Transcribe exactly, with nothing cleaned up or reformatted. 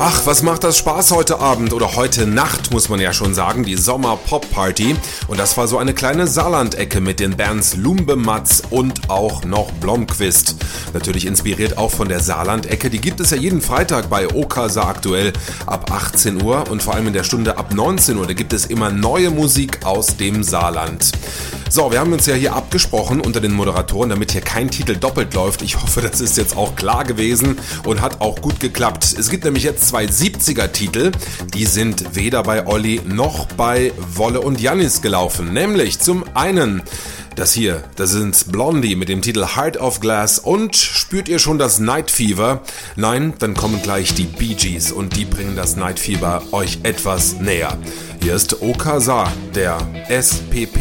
Ach, was macht das Spaß heute Abend oder heute Nacht, muss man ja schon sagen, die Sommer-Pop-Party. Und das war so eine kleine Saarland-Ecke mit den Bands Lumbematz und auch noch Blomqvist. Natürlich inspiriert auch von der Saarland-Ecke, die gibt es ja jeden Freitag bei Okasa aktuell ab achtzehn Uhr und vor allem in der Stunde ab neunzehn Uhr, da gibt es immer neue Musik aus dem Saarland. So, wir haben uns ja hier abgesprochen unter den Moderatoren, damit hier kein Titel doppelt läuft. Ich hoffe, das ist jetzt auch klar gewesen und hat auch gut geklappt. Es gibt nämlich jetzt zwei siebziger-Titel, die sind weder bei Olli noch bei Wolle und Jannis gelaufen. Nämlich zum einen das hier, das sind Blondie mit dem Titel Heart of Glass und spürt ihr schon das Night Fever? Nein, dann kommen gleich die Bee Gees und die bringen das Night Fever euch etwas näher. Hier ist Okasa, der S P P